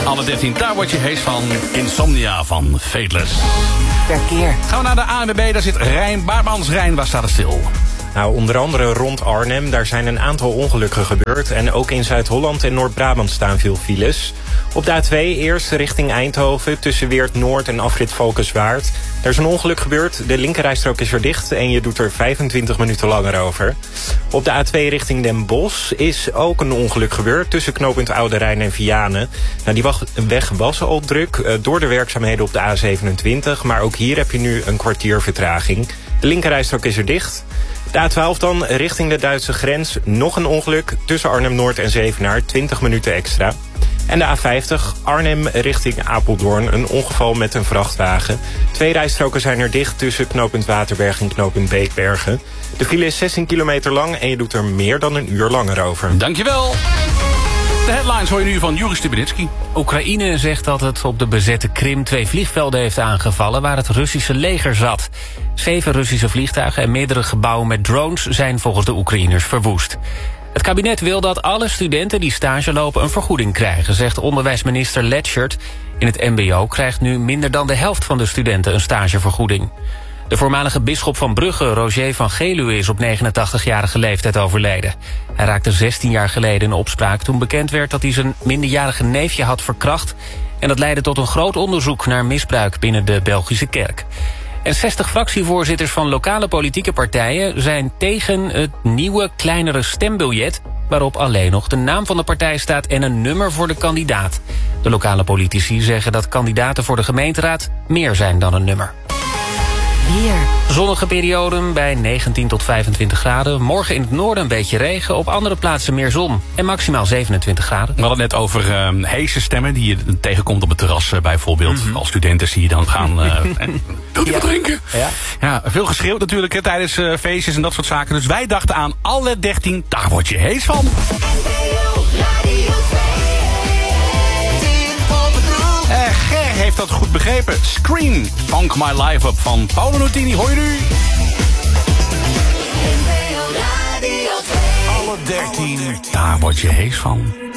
Alle 13, daar word je hees van. Insomnia van Fateless. Verkeer. Gaan we naar de ANWB, daar zit Rijn Baarmans. Rijn, waar staat het stil? Nou, onder andere rond Arnhem, daar zijn een aantal ongelukken gebeurd. En ook in Zuid-Holland en Noord-Brabant staan veel files. Op de A2 eerst richting Eindhoven, tussen Weert Noord en afrit Valkenswaard. Er is een ongeluk gebeurd, de linkerrijstrook is er dicht en je doet er 25 minuten langer over. Op de A2 richting Den Bosch is ook een ongeluk gebeurd tussen knooppunt Oude Rijn en Vianen. Nou, die weg was al druk door de werkzaamheden op de A27, maar ook hier heb je nu een kwartier vertraging. De linkerrijstrook is er dicht. De A12 dan, richting de Duitse grens. Nog een ongeluk tussen Arnhem-Noord en Zevenaar. 20 minuten extra. En de A50, Arnhem richting Apeldoorn. Een ongeval met een vrachtwagen. 2 rijstroken zijn er dicht tussen knooppunt Waterberg en knooppunt Beekbergen. De file is 16 kilometer lang en je doet er meer dan een uur langer over. Dankjewel. De headlines hoor je nu van Juri Stubenitski. Oekraïne zegt dat het op de bezette Krim 2 vliegvelden heeft aangevallen waar het Russische leger zat. 7 Russische vliegtuigen en meerdere gebouwen met drones zijn volgens de Oekraïners verwoest. Het kabinet wil dat alle studenten die stage lopen een vergoeding krijgen, zegt onderwijsminister Letschert. In het mbo krijgt nu minder dan de helft van de studenten een stagevergoeding. De voormalige bisschop van Brugge, Roger van Geluwe, is op 89-jarige leeftijd overleden. Hij raakte 16 jaar geleden in opspraak toen bekend werd dat hij zijn minderjarige neefje had verkracht. En dat leidde tot een groot onderzoek naar misbruik binnen de Belgische kerk. En 60 fractievoorzitters van lokale politieke partijen zijn tegen het nieuwe, kleinere stembiljet, waarop alleen nog de naam van de partij staat en een nummer voor de kandidaat. De lokale politici zeggen dat kandidaten voor de gemeenteraad meer zijn dan een nummer. Weer. Zonnige perioden bij 19 tot 25 graden. Morgen in het noorden een beetje regen. Op andere plaatsen meer zon. En maximaal 27 graden. We hadden het net over heese stemmen die je tegenkomt op het terras bijvoorbeeld. Als studenten zie je dan gaan... Wilt u wat drinken? Ja, veel geschreeuwd natuurlijk hè, tijdens feestjes en dat soort zaken. Dus wij dachten aan alle 13, daar word je hees van. Ger heeft dat goed begrepen. Scream, Funk My Life Up van Paolo Nutini. Hoor je nu? Alle 13, daar word je hees van.